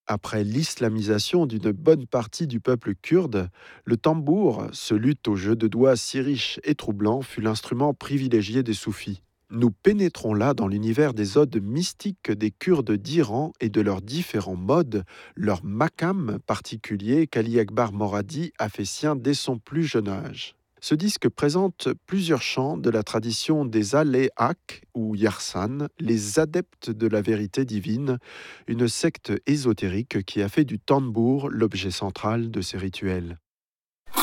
Après l'islamisation d'une bonne partie du peuple kurde, le tambour, ce luth au jeu de doigts si riche et troublant, fut l'instrument privilégié des soufis. Nous pénétrons là dans l'univers des odes mystiques des Kurdes d'Iran et de leurs différents modes, leur makam particulier qu'Ali Akbar Moradi a fait sien dès son plus jeune âge. Ce disque présente plusieurs chants de la tradition des Aléak ou Yarsan, les adeptes de la vérité divine, une secte ésotérique qui a fait du tambour l'objet central de ses rituels.